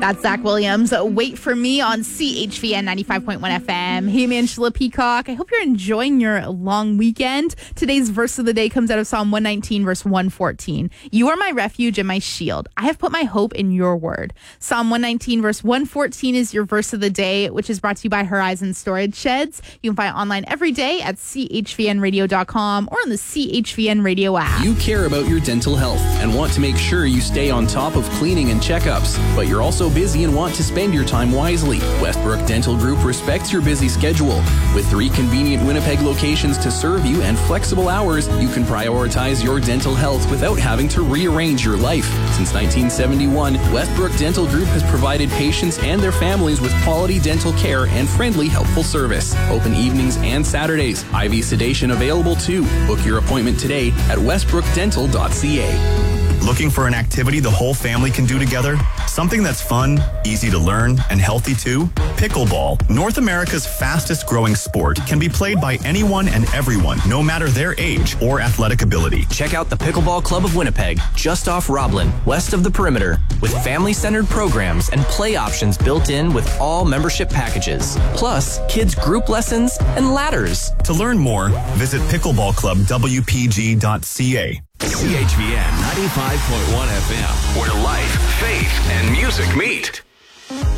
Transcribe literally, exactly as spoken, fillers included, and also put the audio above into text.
That's Zach Williams. Wait for me on C H V N ninety-five point one F M. Hey, I'm Angela Peacock. I hope you're enjoying your long weekend. Today's verse of the day comes out of Psalm one nineteen, verse one fourteen. You are my refuge and my shield. I have put my hope in your word. Psalm one nineteen, verse one fourteen is your verse of the day, which is brought to you by Horizon Storage Sheds. You can find it online every day at C H V N radio dot com or on the C H V N Radio app. You care about your dental health and want to make sure you stay on top of cleaning and checkups, but you're also busy and want to spend your time wisely. Westbrook Dental Group respects your busy schedule. With three convenient Winnipeg locations to serve you and flexible hours, you can prioritize your dental health without having to rearrange your life. Since nineteen seventy-one, Westbrook Dental Group has provided patients and their families with quality dental care and friendly, helpful service. Open evenings and Saturdays. I V sedation available too. Book your appointment today at westbrook dental dot c a. Looking for an activity the whole family can do together? Something that's fun, easy to learn, and healthy too? Pickleball, North America's fastest growing sport, can be played by anyone and everyone, no matter their age or athletic ability. Check out the Pickleball Club of Winnipeg, just off Roblin, west of the perimeter, with family-centered programs and play options built in with all membership packages, plus kids group lessons and ladders. To learn more, visit pickleball club w p g dot c a. C H V N ninety-five point one F M, where life, faith, and music meet.